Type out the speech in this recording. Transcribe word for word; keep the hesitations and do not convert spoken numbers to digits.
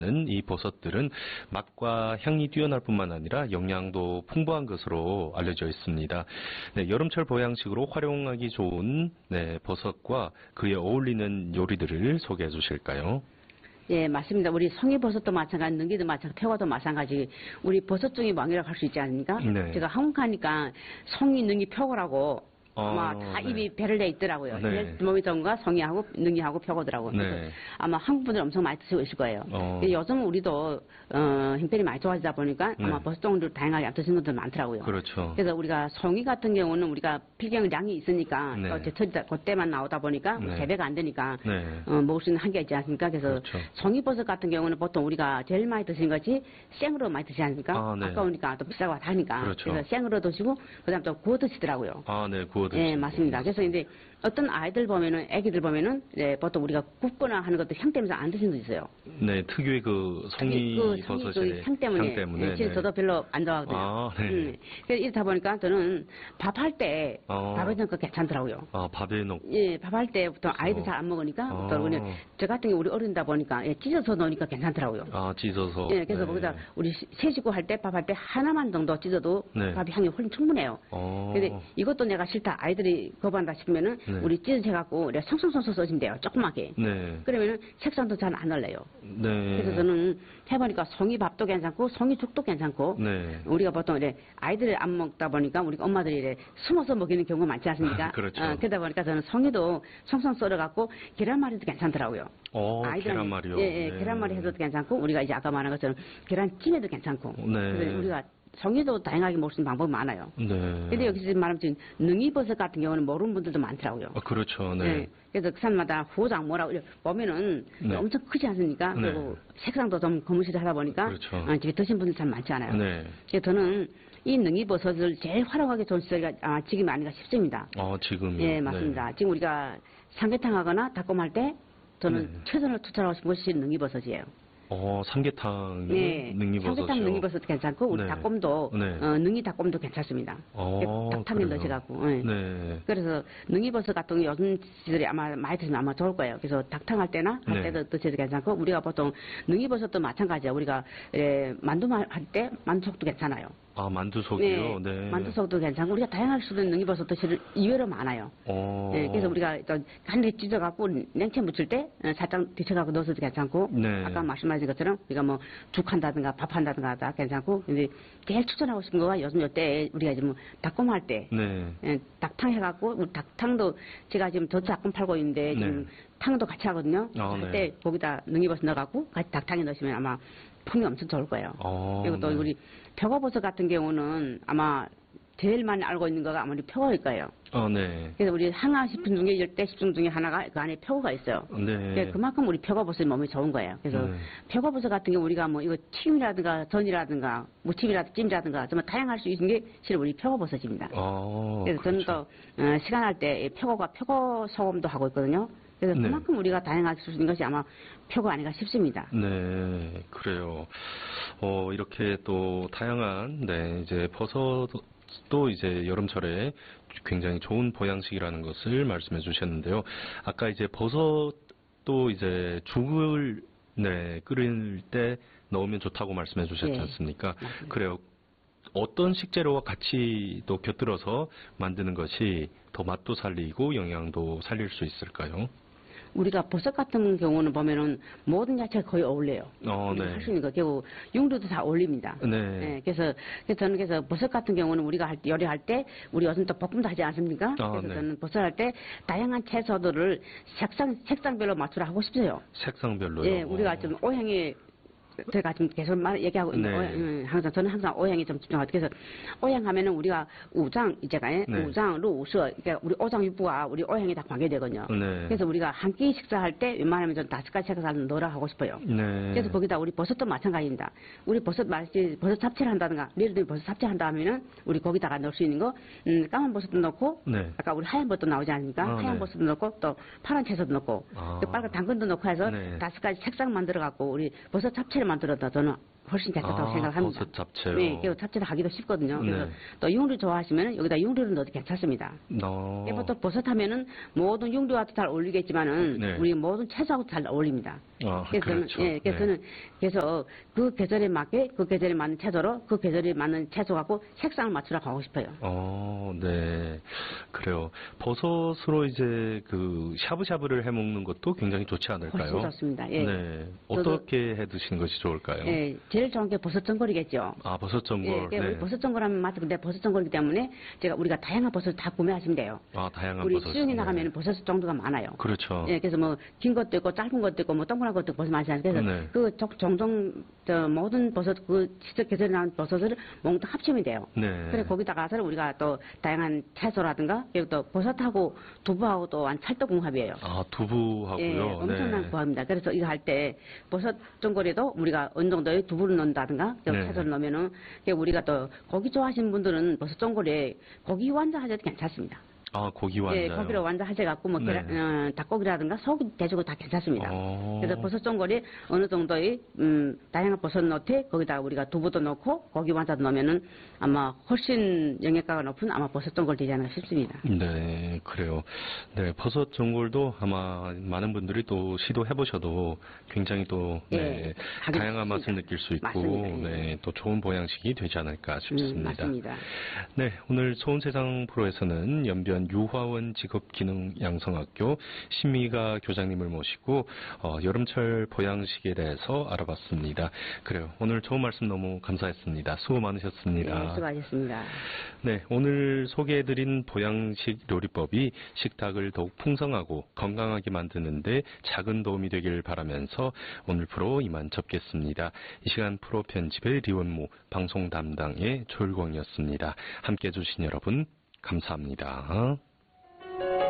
이 버섯들은 맛과 향이 뛰어날 뿐만 아니라 영양도 풍부한 것으로 알려져 있습니다. 네, 여름철 보양식으로 활용하기 좋은 네, 버섯과 그에 어울리는 요리들을 소개해 주실까요? 예, 맞습니다. 우리 송이버섯도 마찬가지, 능기도 마찬가지, 표고도 마찬가지. 우리 버섯 중의 왕이라고 할 수 있지 않습니까? 네. 제가 한국 가니까 송이, 능기, 표고라고 아마 아, 다 네. 입이 배를 내 있더라고요. 네. 모미ton과 송이하고 능이하고 표고더라고요. 네. 아마 한국 분들 엄청 많이 드시고 있을 거예요. 어. 요즘 우리도 어, 힘들이 많이 좋아지다 보니까 아마 네. 버섯 종류를 다양하게 안 드시는 분들 많더라고요. 그렇죠. 그래서 우리가 송이 같은 경우는 우리가 필경량이 있으니까 네. 또 제철 그때만 나오다 보니까 네. 재배가 안 되니까 네. 어, 먹을 수 있는 한계가 있지 않습니까? 그래서 그렇죠. 송이버섯 같은 경우는 보통 우리가 제일 많이 드시는 것이 생으로 많이 드시지 않습니까? 아, 네. 아까우니까 또 비싸고 하니까. 그렇죠. 그래서 생으로 드시고 그다음 또 구워 드시더라고요. 아, 네, 구워 드시고. 예, 맞습니다. 그래서 이제 어떤 아이들 보면은, 애기들 보면은, 예, 보통 우리가 굽거나 하는 것도 향 때문에 안 드시는 분도 있어요. 네, 특유의 그 송이 그 버섯의 그 향 때문에. 향 때문에. 예, 진짜 저도 별로 안 좋아하거든요. 아, 네. 음, 그래서 이렇다 보니까 저는 밥할 때, 어. 밥에 넣는 거 괜찮더라고요. 아, 밥에 넣고. 예, 밥할 때 보통 아이들 잘 안 먹으니까, 어. 또 그냥 저 같은 경우 우리 어른다 보니까, 예, 찢어서 넣으니까 괜찮더라고요. 아, 찢어서. 예, 그래서 네. 거기다 우리 세 식구 할 때, 밥할 때 하나만 정도 찢어도 네. 밥이 향이 훨씬 충분해요. 어. 근데 이것도 내가 싫다, 아이들이 거부한다 싶으면은, 네. 우리 찢어져갖고, 우리가 송송송송 써주면 돼요. 조그맣게. 네. 그러면은 색상도 잘 안 올라요. 네. 그래서 저는 해보니까 송이밥도 괜찮고, 송이죽도 괜찮고, 네. 우리가 보통 이래 아이들이 안 먹다 보니까 우리 엄마들이 이래 숨어서 먹이는 경우가 많지 않습니까? 그렇죠. 어, 그러다 보니까 저는 송이도 송송 썰어갖고 계란말이도 괜찮더라고요. 어, 아이들은- 계란말이요? 예, 예, 네. 계란말이 해도 괜찮고, 우리가 이제 아까 말한 것처럼 계란찜에도 괜찮고. 네. 그래서 우리가 송이도 다양하게 먹을 수 있는 방법이 많아요. 네. 근데 여기서 지금 말하면 지금 능이버섯 같은 경우는 모르는 분들도 많더라고요. 아, 그렇죠. 네. 네. 그래서 그 산마다 후장 뭐라고 이렇게 보면은 네. 엄청 크지 않습니까? 네. 그리고 색상도 좀 거무실하다 보니까 그렇죠. 어, 집에 드신 분들 참 많지 않아요. 네. 그래서 저는 이 능이버섯을 제일 활용하기 좋은 시절이 아마 지금이 아닌가 싶습니다. 어, 지금요. 예, 맞습니다. 지금 우리가 삼계탕 하거나 닭곰 할 때 저는 네. 최선을 투자하고 싶은 것이 능이버섯이에요. 어, 삼계탕 네, 능이버섯이요. 삼계탕 능이버섯 괜찮고 우리 네. 닭곰도 네. 어, 능이 닭곰도 괜찮습니다. 어, 닭탕에 그래요? 넣으셔갖고. 예. 네. 그래서 능이버섯 같은 거 요즘 시절에 아마 많이 드시면 아마 좋을 거예요. 그래서 닭탕 할 때나 할 네. 때도 드셔도 괜찮고 우리가 보통 능이버섯도 마찬가지예요. 우리가 에, 만두 할 때 만두속도 괜찮아요. 아, 만두속이요? 네. 만두속도 괜찮고 우리가 다양하게 쓰는 능이버섯도 실은 의외로 많아요. 어. 네, 그래서 우리가 간에 찢어갖고 냉채 무칠 때 어, 살짝 데쳐갖고 넣어서도 괜찮고 네. 아까 말씀하신 것처럼 우리가 뭐 죽 한다든가 밥 한다든가 다 괜찮고 근데 제일 추천하고 싶은 거가 요즘 요때 우리가 지금 닭곰 할 때 네. 예, 닭탕 해갖고 우리 닭탕도 제가 지금 저 닭곰 팔고 있는데 지금 네. 탕도 같이 하거든요. 아, 할 네. 때 거기다 능이버섯 넣어갖고 같이 닭탕에 넣으시면 아마 풍이 엄청 좋을 거예요. 어, 그리고 또 네. 우리 표고버섯 같은 경우는 아마 제일 많이 알고 있는 거가 아무리 표고일 거예요. 어, 네. 그래서 우리 항암 식품 중에 열대 식품 중에 하나가 그 안에 표고가 있어요. 네. 그러니까 그만큼 우리 표고버섯이 몸에 좋은 거예요. 그래서 네. 표고버섯 같은 경우 우리가 뭐 이거 튀김이라든가 전이라든가 무튀김이라든가 찜이라든가 정말 다양할 수 있는 게 실은 우리 표고버섯입니다. 어, 그래서 그렇죠. 저는 또 어, 시간 할 때 표고가 표고 소금도 하고 있거든요. 그래서 네. 그만큼 우리가 다양하게 쓸 수 있는 것이 아마 표고 아닌가 싶습니다. 네, 그래요. 어, 이렇게 또 다양한, 네, 이제 버섯도 이제 여름철에 굉장히 좋은 보양식이라는 것을 말씀해 주셨는데요. 아까 이제 버섯도 이제 죽을, 네, 끓일 때 넣으면 좋다고 말씀해 주셨지 네, 않습니까? 맞습니다. 그래요. 어떤 식재료와 같이 또 곁들여서 만드는 것이 더 맛도 살리고 영양도 살릴 수 있을까요? 우리가 버섯 같은 경우는 보면은 모든 야채가 거의 어울려요. 어, 네. 할 수 있는 거, 결국 육류도 다 어울립니다. 네. 그래서, 그래서 저는 그래서 버섯 같은 경우는 우리가 할 때, 요리할 때 우리 요즘 또 볶음도 하지 않습니까? 아, 그래서 네. 저는 버섯 할 때 다양한 채소들을 색상 색상별로 맞추라 하고 싶어요. 색상별로요. 예, 우리가 좀 오향이 제가 지금 계속 말 얘기하고 있는 네. 오향, 음, 항상 저는 항상 오향에 좀 집중하고 그래서 오향하면은 우리가 우장 이제가 예? 네. 우장, 루서 그러니까 우리 오장육부와 우리 오향이 다 관계되거든요. 네. 그래서 우리가 한 끼 식사할 때 웬만하면 좀 다섯 가지 색깔을 넣으라 하고 싶어요. 네. 그래서 거기다 우리 버섯도 마찬가지입니다. 우리 버섯 맛이 버섯 잡채를 한다든가 예를 들면 버섯 잡채 한다 하면은 우리 거기다가 넣을 수 있는 거 음, 까만 버섯도 넣고 네. 아까 우리 하얀 버섯도 나오지 않습니까? 아, 하얀 네. 버섯도 넣고 또 파란 채소도 넣고 아. 또 빨간 당근도 넣고 해서 네. 다섯 가지 색상 만들어 갖고 우리 버섯 잡채를 만들었다 저는 훨씬 괜찮다고 아, 생각합니다. 버섯 잡채요. 네, 그리고 잡채도 하기도 쉽거든요. 그래서 네. 또 육류 좋아하시면 여기다 육류를 넣어도 괜찮습니다. 어. 보통 버섯 하면은 모든 육류와도 잘 어울리겠지만은 네. 우리 모든 채소하고 잘 어울립니다. 아, 그래서 저는, 그렇죠. 예, 그래서 네. 저는 그래서 그 계절에 맞게 그 계절에 맞는 채소로 그 계절에 맞는 채소 갖고 색상을 맞추러 가고 싶어요. 어, 네. 그래요. 버섯으로 이제 그 샤브샤브를 해 먹는 것도 굉장히 좋지 않을까요? 훨씬 좋습니다. 예. 네. 저도- 어떻게 해 드시는 것이 좋을까요? 예, 제일 좋은 게 버섯 전골이겠죠. 아, 버섯 전골. 예, 그러니까 네. 우리 버섯 전골하면 맞죠. 근데 버섯 전골이기 때문에 제가 우리가 다양한 버섯을 다 구매하시면 돼요. 아, 다양한 우리 버섯. 시중에 네. 나가면 버섯 종류가 많아요. 그렇죠. 예, 그래서 뭐 긴 것도 있고 짧은 것도 있고 뭐 동그란 것도 있고 버섯 많이 하잖아요. 그래서 네. 그 종- 종종 저 모든 버섯 그 시절 계절에 나온 버섯을 모두 합치면 돼요. 네. 그래 거기다가서 우리가 또 다양한 채소라든가 그리고 또 버섯하고 두부하고 또한 찰떡궁합이에요. 아, 두부하고요. 예, 엄청난 네. 구합니다. 그래서 이거 할 때 버섯 전골에도 우리가 어느 정도의 두부를 넣는다든가 좀 네. 채소를 넣으면은 그게 우리가 또 고기 좋아하시는 분들은 버섯 전골에 고기 완자 하셔도 괜찮습니다. 아, 고기 완자요. 예, 고기로 완자 하셔갖고 뭐 네. 계란, 어, 닭고기라든가 소고기, 돼지고기 다 괜찮습니다. 어. 그래서 버섯 전골이 어느 정도의 음, 다양한 버섯 넣되 거기다가 우리가 두부도 넣고 고기 완자도 넣으면은 아마 훨씬 영양가가 높은 아마 버섯 전골 되지 않을까 싶습니다. 네, 그래요. 네, 버섯 전골도 아마 많은 분들이 또 시도해 보셔도 굉장히 또 네, 예, 하기 다양한 맛을 좋습니다. 느낄 수 있고 맞습니다. 예. 네, 또 좋은 보양식이 되지 않을까 음, 싶습니다. 맞습니다. 네, 오늘 소은세상 프로에서는 연변 유화원 직업기능양성학교 신미가 교장님을 모시고 어, 여름철 보양식에 대해서 알아봤습니다. 그래요. 오늘 좋은 말씀 너무 감사했습니다. 수고 많으셨습니다. 네, 수고하셨습니다. 네, 오늘 소개해드린 보양식 요리법이 식탁을 더욱 풍성하고 건강하게 만드는데 작은 도움이 되길 바라면서 오늘 프로 이만 접겠습니다. 이 시간 프로 편집의 리원무, 방송 담당의 조일광이었습니다. 함께 해주신 여러분 감사합니다.